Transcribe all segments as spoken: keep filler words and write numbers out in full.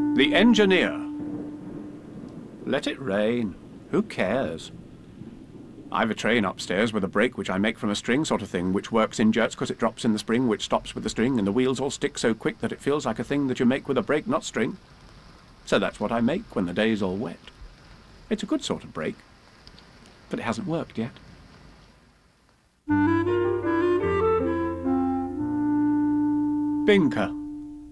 The engineer. Let it rain. Who cares? I've a train upstairs with a brake which I make from a string sort of thing, which works in jerks because it drops in the spring, which stops with the string, and the wheels all stick so quick that it feels like a thing that you make with a brake, not string. So that's what I make when the day's all wet. It's a good sort of brake, but it hasn't worked yet. Binker.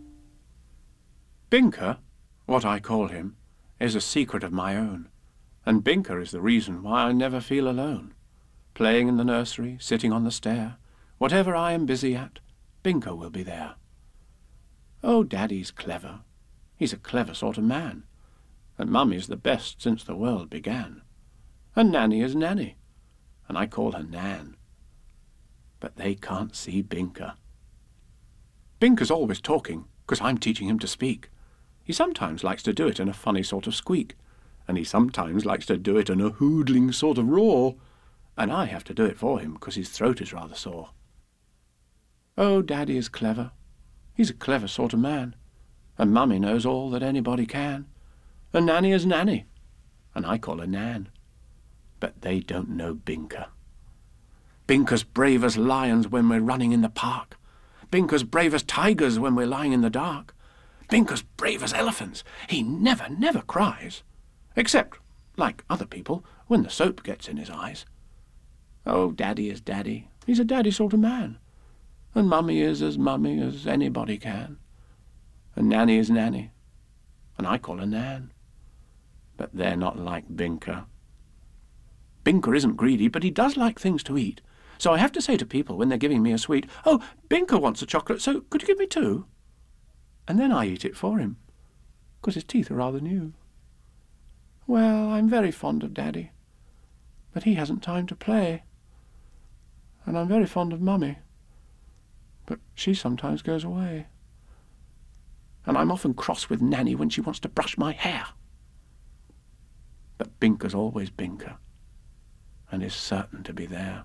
Binker, what I call him, is a secret of my own. And Binker is the reason why I never feel alone. Playing in the nursery, sitting on the stair, whatever I am busy at, Binker will be there. Oh, Daddy's clever. He's a clever sort of man. And Mummy's the best since the world began. And Nanny is Nanny, and I call her Nan. But they can't see Binker. Binker's always talking, 'cause I'm teaching him to speak. He sometimes likes to do it in a funny sort of squeak, and he sometimes likes to do it in a hoodling sort of roar, and I have to do it for him because his throat is rather sore. Oh, Daddy is clever. He's a clever sort of man, and Mummy knows all that anybody can, and Nanny is Nanny, and I call her Nan. But they don't know Binker. Binker's brave as lions when we're running in the park. Binker's brave as tigers when we're lying in the dark. Binker's brave as elephants. He never, never cries. Except, like other people, when the soap gets in his eyes. Oh, Daddy is Daddy. He's a daddy sort of man. And Mummy is as Mummy as anybody can. And Nanny is Nanny. And I call her Nan. But they're not like Binker. Binker isn't greedy, but he does like things to eat. So I have to say to people when they're giving me a sweet, "Oh, Binker wants a chocolate, so could you give me two?" And then I eat it for him, 'cause his teeth are rather new. Well, I'm very fond of Daddy, but he hasn't time to play. And I'm very fond of Mummy, but she sometimes goes away. And I'm often cross with Nanny when she wants to brush my hair. But Binker's always Binker, and is certain to be there.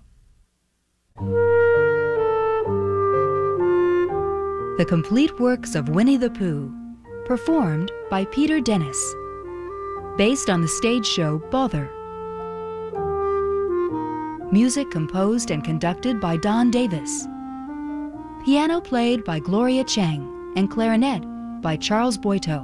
The Complete Works of Winnie the Pooh, performed by Peter Dennis. Based on the stage show Bother. Music composed and conducted by Don Davis. Piano played by Gloria Chang and clarinet by Charles Boito.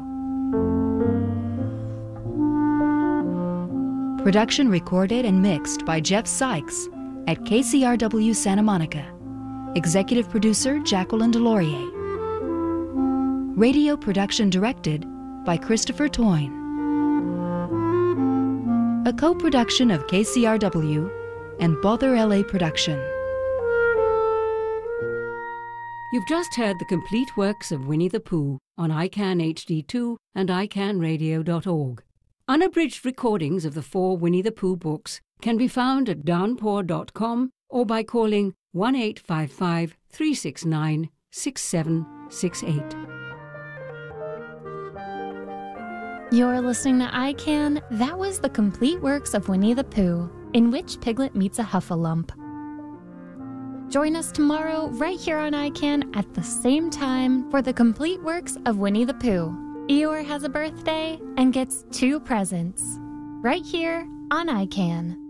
Production recorded and mixed by Jeff Sykes at K C R W Santa Monica. Executive producer Jacqueline Delorier. Radio production directed by Christopher Toyne. A co-production of K C R W and Bother L A Production. You've just heard the complete works of Winnie the Pooh on I CAN H D two and I can radio dot org. Unabridged recordings of the four Winnie the Pooh books can be found at downpour dot com or by calling one eight five five, three six nine, six seven six eight. You're listening to I CAN. That was the complete works of Winnie the Pooh, in which Piglet meets a Huffalump. Join us tomorrow right here on I CAN at the same time for the complete works of Winnie the Pooh. Eeyore has a birthday and gets two presents right here on I CAN.